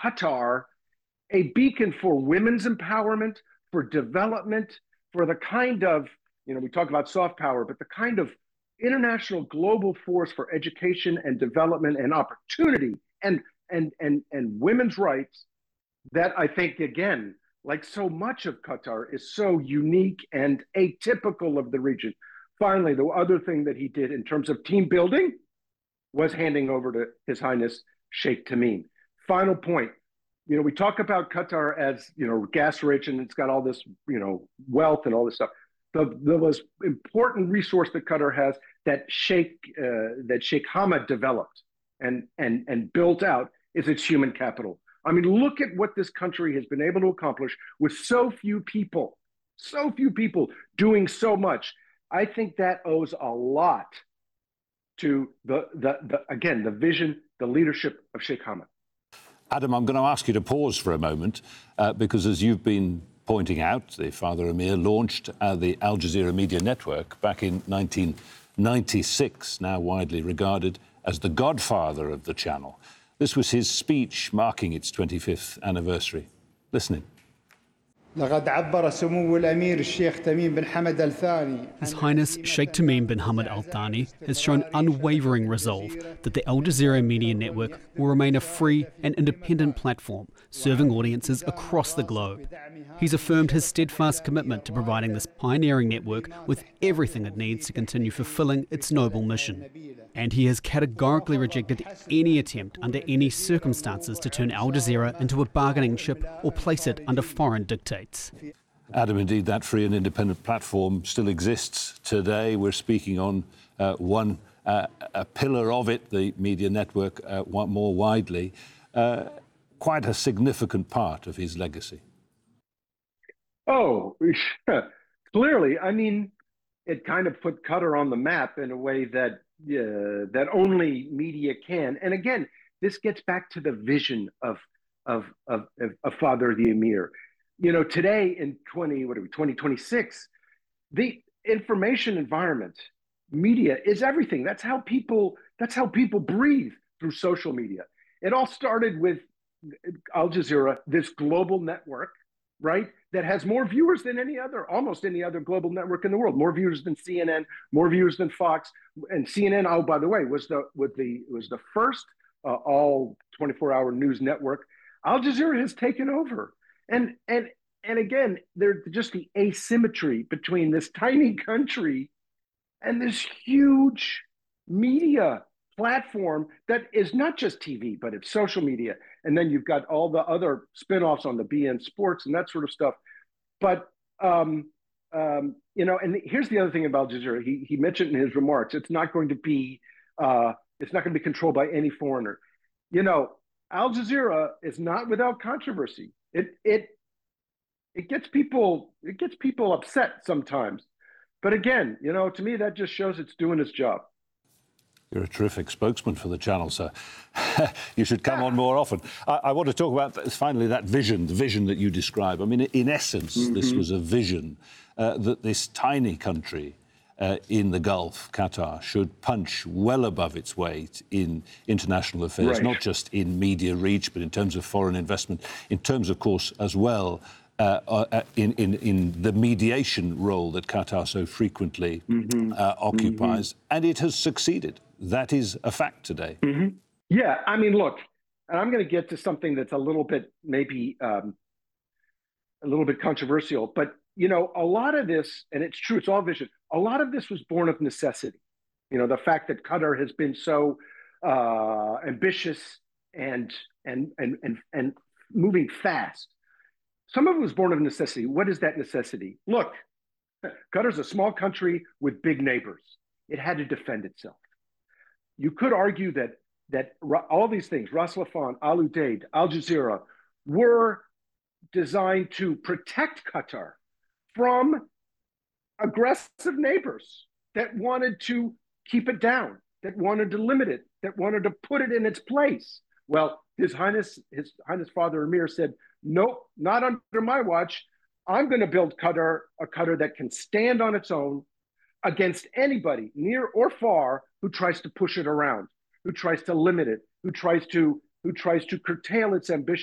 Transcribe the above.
Qatar a beacon for women's empowerment, for development, for the kind of, we talk about soft power, but the kind of international global force for education and development and opportunity and women's rights that I think, again, like so much of Qatar, is so unique and atypical of the region. Finally, the other thing that he did in terms of team building was handing over to His Highness Sheikh Tamim. Final point. We talk about Qatar as, gas rich and it's got all this, wealth and all this stuff. The most important resource that Qatar has that Sheikh Hamad developed and built out is its human capital. I mean, look at what this country has been able to accomplish with so few people doing so much. I think that owes a lot to the vision, the leadership of Sheikh Hamad. Adam, I'm going to ask you to pause for a moment because, as you've been pointing out, the Father Emir launched the Al Jazeera Media Network back in 1996, now widely regarded as the godfather of the channel. This was his speech marking its 25th anniversary. Listen in. His Highness Sheikh Tamim bin Hamad Al Thani has shown unwavering resolve that the Al Jazeera Media Network will remain a free and independent platform serving audiences across the globe. He's affirmed his steadfast commitment to providing this pioneering network with everything it needs to continue fulfilling its noble mission. And he has categorically rejected any attempt under any circumstances to turn Al Jazeera into a bargaining chip or place it under foreign dictates. Adam, indeed, that free and independent platform still exists today. We're speaking on one pillar of it, the media network, more widely. Quite a significant part of his legacy. Oh, clearly. I mean, it kind of put Qatar on the map in a way that only media can. And again, this gets back to the vision of Father the Emir. Today in 2026, the information environment, media is everything. That's how people breathe through social media. It all started with Al Jazeera, this global network, right, that has more viewers than almost any other global network in the world. More viewers than CNN, more viewers than Fox. And CNN, oh, by the way, was the first all 24-hour news network. Al Jazeera has taken over. And again, there's just the asymmetry between this tiny country and this huge media platform that is not just TV, but it's social media. And then you've got all the other spinoffs on the BN Sports and that sort of stuff. But, and here's the other thing about Al Jazeera. He mentioned in his remarks, it's not going to be controlled by any foreigner. Al Jazeera is not without controversy. It gets people upset sometimes. But again, to me, that just shows it's doing its job. You're a terrific spokesman for the channel, sir. You should come on more often. I want to talk about, finally, that vision, the vision that you describe. I mean, in essence, this was a vision that this tiny country in the Gulf, Qatar, should punch well above its weight in international affairs, not just in media reach, but in terms of foreign investment, in terms, of course, as well, in the mediation role that Qatar so frequently occupies. And it has succeeded. That is a fact today. Yeah, I mean, look, and I'm going to get to something that's a little bit, maybe a little bit controversial, but, a lot of this, and it's true, it's all vision, a lot of this was born of necessity. The fact that Qatar has been so ambitious and moving fast. Some of it was born of necessity. What is that necessity? Look, Qatar's a small country with big neighbors. It had to defend itself. You could argue that all these things, Ras Laffan, Al Udeid, Al Jazeera, were designed to protect Qatar from aggressive neighbors that wanted to keep it down, that wanted to limit it, that wanted to put it in its place. Well, His Highness Father Emir said, nope, not under my watch. I'm going to build a Qatar that can stand on its own against anybody, near or far, who tries to push it around, who tries to limit it, who tries to curtail its ambition.